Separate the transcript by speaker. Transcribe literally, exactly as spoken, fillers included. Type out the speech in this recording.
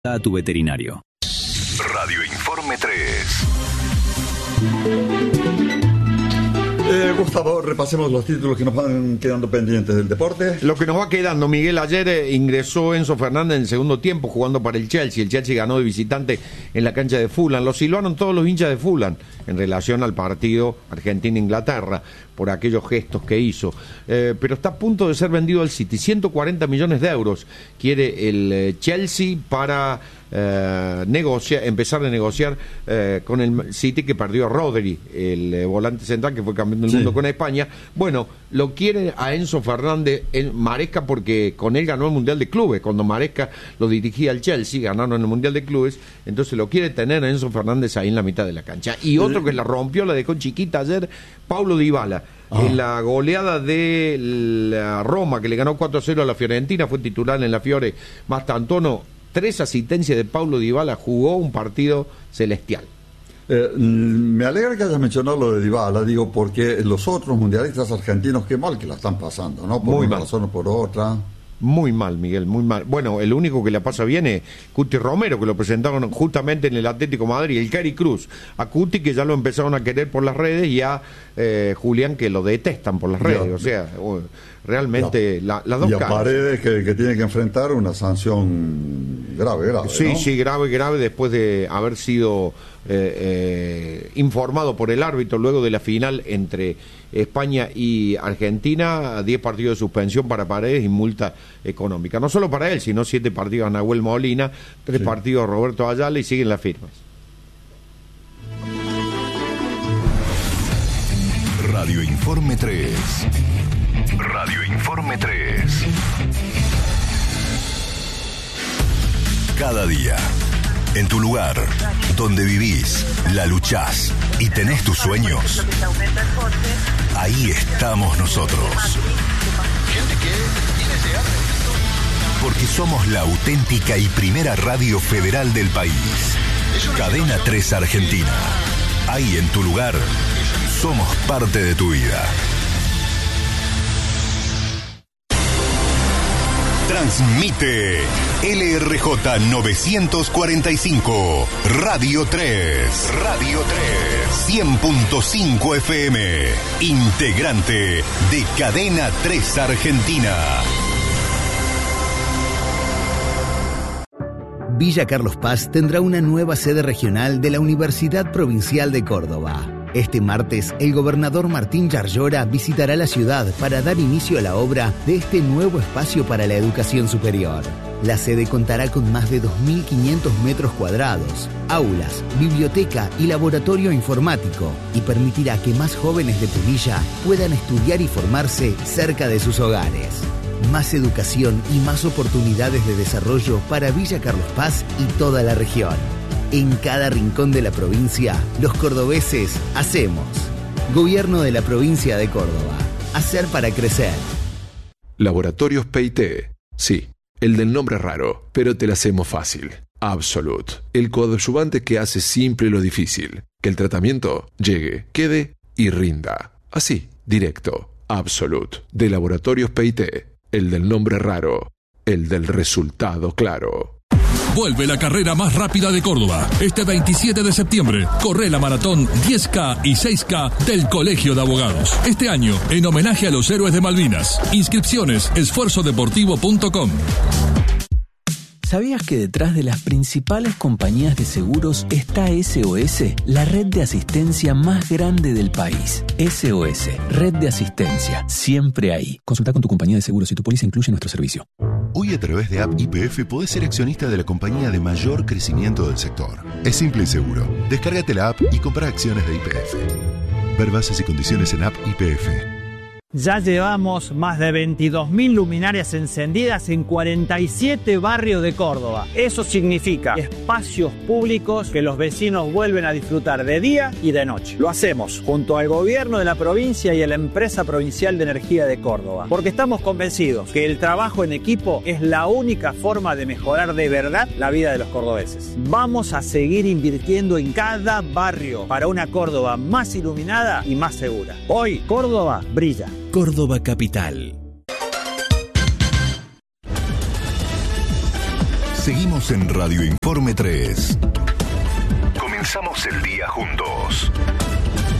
Speaker 1: a tu veterinario.
Speaker 2: Radio Informe tres.
Speaker 3: Eh, Gustavo, repasemos los títulos que nos van quedando pendientes del deporte.
Speaker 4: Lo que nos va quedando, Miguel, ayer eh, ingresó Enzo Fernández en el segundo tiempo jugando para el Chelsea. El Chelsea ganó de visitante en la cancha de Fulham. Lo silbaron todos los hinchas de Fulham en relación al partido Argentina-Inglaterra por aquellos gestos que hizo. Eh, pero está a punto de ser vendido al City. ciento cuarenta millones de euros quiere el eh, Chelsea para eh, negocia, empezar a negociar eh, con el City, que perdió a Rodri, el eh, volante central que fue campeón del sí. mundo con España. Bueno, lo quiere a Enzo Fernández en Maresca porque con él ganó el Mundial de Clubes. Cuando Maresca lo dirigía al Chelsea, ganaron el Mundial de Clubes, entonces lo quiere tener a Enzo Fernández ahí en la mitad de la cancha. Y otro que la rompió, la dejó chiquita ayer, Paulo Dybala. Ah. En la goleada de la Roma, que le ganó cuatro a cero a la Fiorentina, fue titular en la Fiore Mastantuono. Tres asistencias de Paulo Dybala, jugó un partido celestial.
Speaker 3: Eh, me alegra que hayas mencionado lo de Dybala, digo, porque los otros mundialistas argentinos, qué mal que la están pasando, ¿no? Por
Speaker 4: Muy
Speaker 3: una
Speaker 4: mal.
Speaker 3: razón o por otra.
Speaker 4: Muy mal, Miguel, muy mal. Bueno, el único que le pasa bien es Cuti Romero, que lo presentaron justamente en el Atlético de Madrid, el Cari Cruz. A Cuti, que ya lo empezaron a querer por las redes, y a eh, Julián, que lo detestan por las redes. Ya, o sea, realmente
Speaker 3: ya.
Speaker 4: la, las dos
Speaker 3: y a
Speaker 4: caras.
Speaker 3: Paredes, que, que tiene que enfrentar una sanción grave, grave,
Speaker 4: Sí,
Speaker 3: ¿no?
Speaker 4: sí, grave, grave, después de haber sido eh, eh, informado por el árbitro luego de la final entre España y Argentina, diez partidos de suspensión para Paredes y multa económica. No solo para él, sino siete partidos a Nahuel Molina, tres sí. partidos a Roberto Ayala, y siguen las firmas.
Speaker 2: Radio Informe tres. Radio Informe tres. Cada día, en tu lugar, donde vivís, la luchás y tenés tus sueños, ahí estamos nosotros. Porque somos la auténtica y primera radio federal del país. Cadena tres Argentina. Ahí en tu lugar, somos parte de tu vida. Transmite L R J novecientos cuarenta y cinco, Radio tres. Radio tres. cien punto cinco F M. Integrante de Cadena tres Argentina.
Speaker 5: Villa Carlos Paz tendrá una nueva sede regional de la Universidad Provincial de Córdoba. Este martes, el gobernador Martín Yarlora visitará la ciudad para dar inicio a la obra de este nuevo espacio para la educación superior. La sede contará con más de dos mil quinientos metros cuadrados, aulas, biblioteca y laboratorio informático, y permitirá que más jóvenes de Punilla puedan estudiar y formarse cerca de sus hogares. Más educación y más oportunidades de desarrollo para Villa Carlos Paz y toda la región. En cada rincón de la provincia, los cordobeses hacemos. Gobierno de la provincia de Córdoba. Hacer para crecer.
Speaker 6: Laboratorios P I T. Sí, el del nombre raro, pero te lo hacemos fácil. Absolute. El coadyuvante que hace simple lo difícil. Que el tratamiento llegue, quede y rinda. Así, directo. Absolute. De Laboratorios P I T. El del nombre raro. El del resultado claro.
Speaker 7: Vuelve la carrera más rápida de Córdoba. Este veintisiete de septiembre, corre la maratón diez K y seis K del Colegio de Abogados. Este año, en homenaje a los héroes de Malvinas. Inscripciones, esfuerzo deportivo punto com.
Speaker 8: ¿Sabías que detrás de las principales compañías de seguros está S O S, la red de asistencia más grande del país? S O S, red de asistencia, siempre ahí. Consulta con tu compañía de seguros si tu póliza incluye nuestro servicio.
Speaker 2: Hoy a través de App Y P F podés ser accionista de la compañía de mayor crecimiento del sector. Es simple y seguro. Descárgate la app y compra acciones de Y P F. Ver bases y condiciones en App Y P F.
Speaker 9: Ya llevamos más de veintidós mil luminarias encendidas en cuarenta y siete barrios de Córdoba. Eso significa espacios públicos que los vecinos vuelven a disfrutar de día y de noche. Lo hacemos junto al gobierno de la provincia y a la empresa provincial de energía de Córdoba, porque estamos convencidos que el trabajo en equipo es la única forma de mejorar de verdad la vida de los cordobeses. Vamos a seguir invirtiendo en cada barrio para una Córdoba más iluminada y más segura. Hoy, Córdoba brilla.
Speaker 1: Córdoba Capital.
Speaker 2: Seguimos en Radio Informe tres. Comenzamos el día juntos.